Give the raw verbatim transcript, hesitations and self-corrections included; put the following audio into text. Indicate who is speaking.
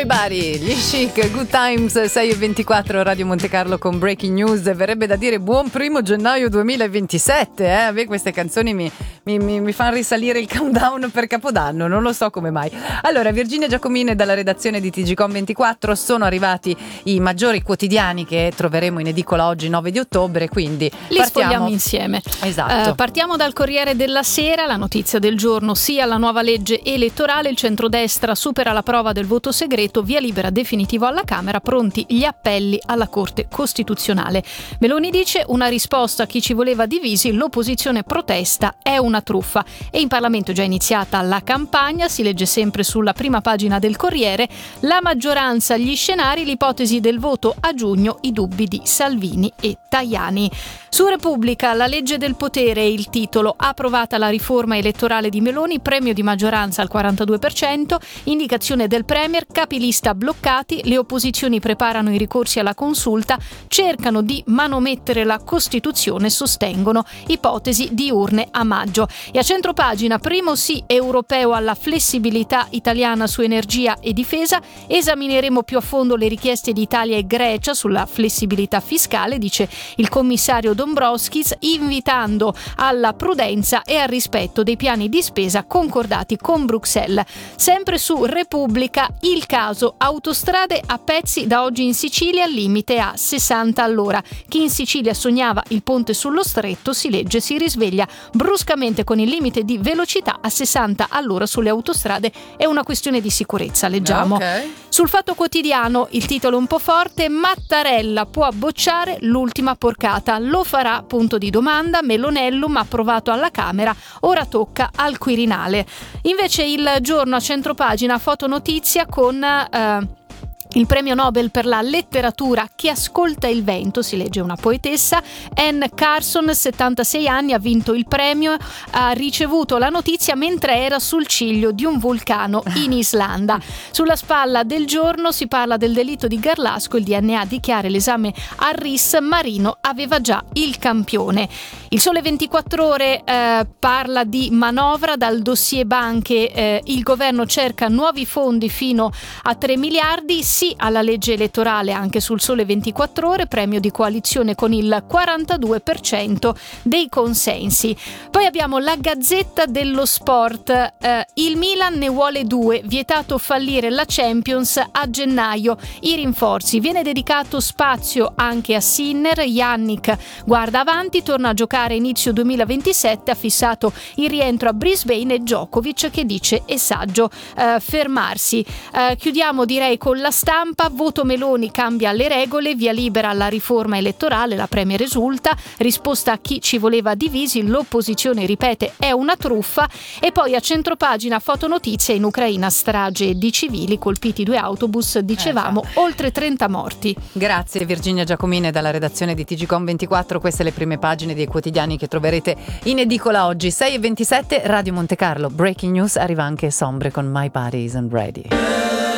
Speaker 1: My Body, gli Chic, Good Times, sei e ventiquattro, Radio Monte Carlo con Breaking News. Verrebbe da dire buon primo gennaio duemilaventisette, eh? A me queste canzoni mi, mi, mi, mi fanno risalire il countdown per Capodanno, non lo so come mai. Allora, Virginia Giacomine dalla redazione di T G Com ventiquattro, sono arrivati i maggiori quotidiani che troveremo in edicola oggi nove di ottobre, quindi
Speaker 2: li
Speaker 1: partiamo
Speaker 2: sfogliamo insieme.
Speaker 1: Esatto.
Speaker 2: Uh, partiamo dal Corriere della Sera, la notizia del giorno: sia la nuova legge elettorale, il centrodestra supera la prova del voto segreto, via libera definitivo alla Camera, pronti gli appelli alla Corte Costituzionale. Meloni dice: una risposta a chi ci voleva divisi, l'opposizione protesta, è una truffa. E in Parlamento è già iniziata la campagna, si legge sempre sulla prima pagina del Corriere: la maggioranza, gli scenari, l'ipotesi del voto a giugno, i dubbi di Salvini e Tajani. Su Repubblica, la legge del potere, il titolo: approvata la riforma elettorale di Meloni, premio di maggioranza al quarantadue per cento, indicazione del premier, capilista bloccati, le opposizioni preparano i ricorsi alla consulta, cercano di manomettere la Costituzione, sostengono ipotesi di urne a maggio. E a centropagina, primo sì europeo alla flessibilità italiana su energia e difesa, esamineremo più a fondo le richieste di Italia e Grecia sulla flessibilità fiscale, dice il commissario Dombrovskis, invitando alla prudenza e al rispetto dei piani di spesa concordati con Bruxelles. Sempre su Repubblica, il caso autostrade a pezzi da oggi in Sicilia, limite a sessanta all'ora. Chi in Sicilia sognava il ponte sullo stretto, si legge, si risveglia bruscamente con il limite di velocità a sessanta all'ora sulle autostrade. È una questione di sicurezza, leggiamo.
Speaker 1: Okay.
Speaker 2: Sul Fatto Quotidiano, il titolo un po' forte: Mattarella può bocciare l'ultima porcata, lo farà, punto di domanda. Melonellum approvato alla Camera, ora tocca al Quirinale. Invece il Giorno a centropagina, fotonotizia con eh, il premio Nobel per la letteratura Chi ascolta il vento, si legge una poetessa. Anne Carson, settantasei anni, ha vinto il premio, ha ricevuto la notizia mentre era sul ciglio di un vulcano in Islanda. Sulla spalla del Giorno si parla del delitto di Garlasco, il D N A dichiara l'esame al R I S, Marino aveva già il campione. Il Sole ventiquattro Ore eh, parla di manovra, dal dossier banche, eh, il governo cerca nuovi fondi fino a tre miliardi, sì alla legge elettorale anche sul Sole ventiquattro Ore, premio di coalizione con il quarantadue per cento dei consensi. Poi abbiamo la Gazzetta dello Sport, eh, il Milan ne vuole due, vietato fallire la Champions a gennaio, i rinforzi, viene dedicato spazio anche a Sinner, Yannick guarda avanti, torna a giocare inizio duemilaventisette, ha fissato il rientro a Brisbane, e Djokovic che dice è saggio eh, fermarsi. Eh, chiudiamo direi con la Stampa: voto Meloni cambia le regole, via libera alla riforma elettorale, la Premier esulta, risposta a chi ci voleva divisi, l'opposizione ripete è una truffa. E poi a centropagina, fotonotizia: in Ucraina strage di civili, colpiti due autobus, dicevamo, eh, oltre trenta morti.
Speaker 1: Grazie Virginia Giacomine dalla redazione di T G Com ventiquattro, queste le prime pagine dei quotidiani che troverete in edicola oggi. Sei e ventisette, Radio Monte Carlo, Breaking News, arriva anche Sombre con My Body Isn't Ready.